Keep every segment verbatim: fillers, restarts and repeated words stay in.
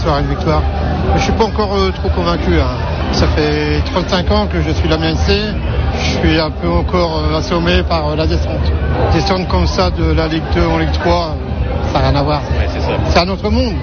soir une victoire. Mais je suis pas encore euh, trop convaincu. Hein. Ça fait trente-cinq ans que je suis l'Amiens F C. Je suis un peu encore euh, assommé par euh, la descente. Descendre comme ça de la Ligue deux en Ligue trois, euh, ça n'a rien à voir. Ouais, c'est ça. C'est un autre monde.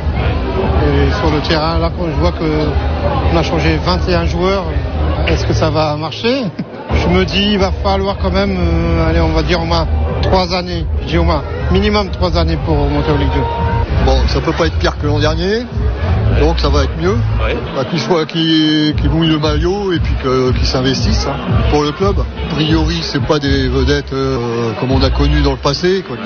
Et sur le terrain, là, quand je vois qu'on a changé vingt et un joueurs, est-ce que ça va marcher ? Je me dis, il va falloir quand même, euh, allez, on va dire au moins trois années. Je dis au moins, minimum trois années pour monter en Ligue deux. Bon, ça peut pas être pire que l'an dernier, donc ça va être mieux. Ouais. Bah, qu'il soit qui, qui mouille le maillot et puis que, qu'ils s'investissent hein, pour le club. A priori, c'est pas des vedettes euh, comme on a connu dans le passé, quoi,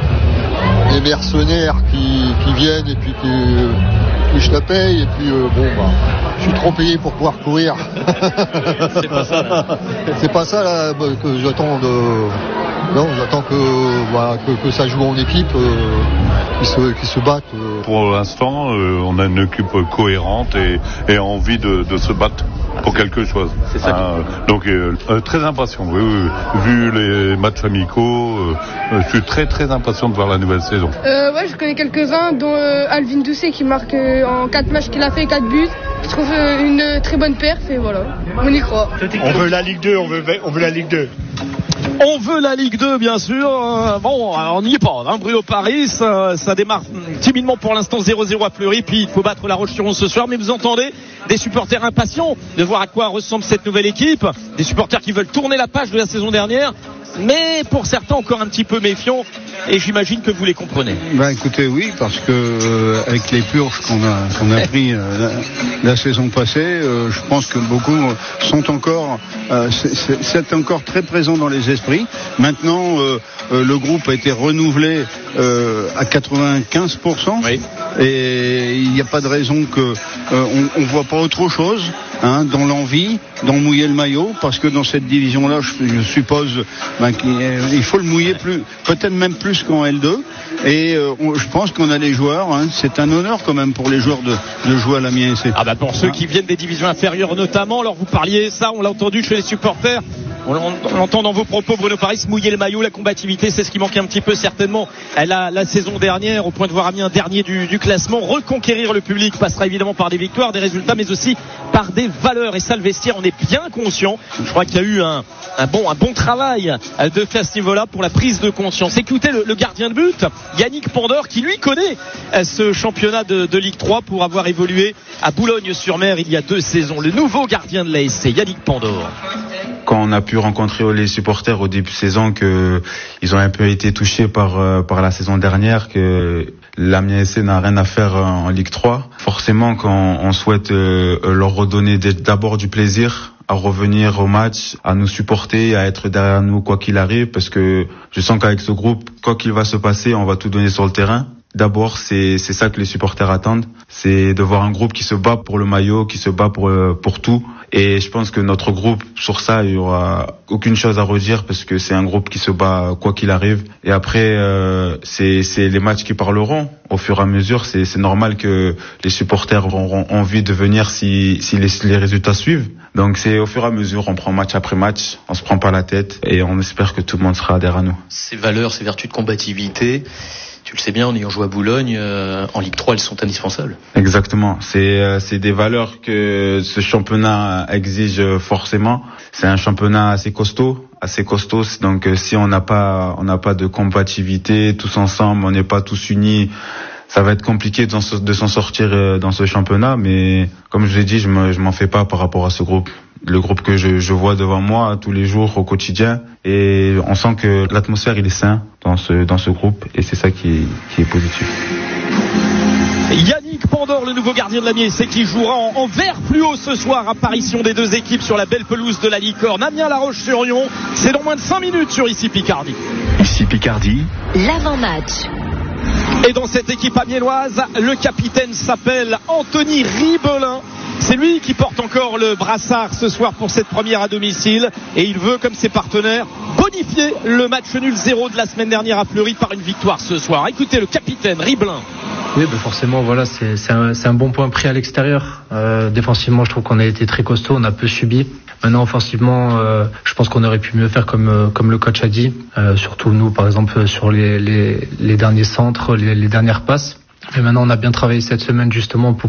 qui, des mercenaires qui, qui viennent et puis qui, qui je la paye et puis euh, bon bah. Je suis trop payé pour pouvoir courir. C'est pas ça là. C'est pas ça là que j'attends de. Non, j'attends que, voilà, que, que ça joue en équipe, euh, qui se, qui se battent. Euh. Pour l'instant, euh, on a une équipe cohérente et, et envie de, de se battre pour quelque chose. C'est ça. Hein, donc euh, euh, très impatient. Oui, oui, oui. Vu les matchs amicaux, euh, je suis très très impatient de voir la nouvelle saison. Euh, ouais, je connais quelques-uns, dont euh, Alvin Doucet qui marque euh, en quatre matchs qu'il a fait quatre buts. Je trouve euh, une très bonne perf et voilà, on y croit. On veut la Ligue deux, on veut, on veut la Ligue deux. On veut la Ligue deux, bien sûr. Euh, bon, on n'y est pas. Hein. Bruno Paris, ça, ça démarre timidement pour l'instant zéro zéro à Fleury. Puis il faut battre La Roche-sur-Yon ce soir. Mais vous entendez des supporters impatients de voir à quoi ressemble cette nouvelle équipe. Des supporters qui veulent tourner la page de la saison dernière. Mais pour certains encore un petit peu méfiants. Et j'imagine que vous les comprenez. Ben écoutez, oui, parce que euh, avec les purges qu'on a qu'on a pris euh, la, la saison passée, euh, je pense que beaucoup sont encore, euh, c'est, c'est, c'est encore très présent dans les esprits. Maintenant, euh, euh, le groupe a été renouvelé euh, à quatre-vingt-quinze pour cent, oui. Et il n'y a pas de raison que euh, on, on voit pas autre chose. Hein, dans l'envie, d'en mouiller le maillot, parce que dans cette division-là, je, je suppose ben, qu'il faut le mouiller plus, peut-être même plus qu'en L deux. Et euh, on, je pense qu'on a les joueurs. Hein, c'est un honneur quand même pour les joueurs de, de jouer à l'Amiens F C. Ah bah pour ceux qui viennent des divisions inférieures notamment, alors vous parliez ça, on l'a entendu chez les supporters. On, on, on l'entend dans vos propos, Bruno Paris, mouiller le maillot, la combativité, c'est ce qui manquait un petit peu certainement la, la saison dernière, au point de voir Amiens dernier du, du classement. Reconquérir le public passera évidemment par des victoires, des résultats, mais aussi par des valeurs. Et ça, le vestiaire, on est bien conscient. Je crois qu'il y a eu un, un, bon, un bon travail de fait à ce niveau-là pour la prise de conscience. Écoutez le, le gardien de but, Yannick Pandore, qui lui connaît ce championnat de, de Ligue trois pour avoir évolué à Boulogne-sur-Mer il y a deux saisons. Le nouveau gardien de l'A S C, Yannick Pandore. Quand on a pu rencontrer les supporters au début de saison, que ils ont un peu été touchés par par la saison dernière, que l'Amiens S C n'a rien à faire en Ligue trois. Forcément, quand on souhaite leur redonner d'abord du plaisir à revenir au match, à nous supporter, à être derrière nous quoi qu'il arrive, parce que je sens qu'avec ce groupe, quoi qu'il va se passer, on va tout donner sur le terrain. D'abord, c'est c'est ça que les supporters attendent, c'est de voir un groupe qui se bat pour le maillot, qui se bat pour pour tout. Et je pense que notre groupe, sur ça, il y aura aucune chose à redire, parce que c'est un groupe qui se bat quoi qu'il arrive. Et après, euh, c'est c'est les matchs qui parleront au fur et à mesure. C'est c'est normal que les supporters auront envie de venir si si les, les résultats suivent. Donc c'est au fur et à mesure, on prend match après match, on se prend pas la tête et on espère que tout le monde sera derrière nous. Ces valeurs, ces vertus de combativité, tu le sais bien, en ayant joué à Boulogne, euh, en Ligue trois, elles sont indispensables. Exactement. C'est, euh, c'est des valeurs que ce championnat exige forcément. C'est un championnat assez costaud, assez costaud. Donc, euh, si on n'a pas, on n'a pas de combativité, tous ensemble, on n'est pas tous unis, ça va être compliqué de s'en, de s'en sortir euh, dans ce championnat. Mais, comme je l'ai dit, je me, je m'en fais pas par rapport à ce groupe. Le groupe que je, je vois devant moi tous les jours au quotidien, et on sent que l'atmosphère il est sain dans ce dans ce groupe, et c'est ça qui est, qui est positif. Yannick Pandore, le nouveau gardien de l'Amiens, c'est qui jouera en, en vert fluo ce soir. Apparition des deux équipes sur la belle pelouse de la Licorne. Amiens La Roche-sur-Yon, c'est dans moins de cinq minutes sur Ici Picardie. Ici Picardie, l'avant-match. Et dans cette équipe amiénoise, le capitaine s'appelle Anthony Ribelin. C'est lui qui porte encore le brassard ce soir pour cette première à domicile, et il veut, comme ses partenaires, bonifier le match nul zéro de la semaine dernière à Fleury par une victoire ce soir. Écoutez le capitaine Ribelin. Oui, ben forcément, voilà, c'est, c'est, un, c'est un bon point pris à l'extérieur. Euh, défensivement, je trouve qu'on a été très costaud, on a peu subi. Maintenant, offensivement, euh, je pense qu'on aurait pu mieux faire, comme euh, comme le coach a dit. Euh, surtout nous, par exemple, sur les les, les derniers centres, les, les dernières passes. Et maintenant, on a bien travaillé cette semaine justement pour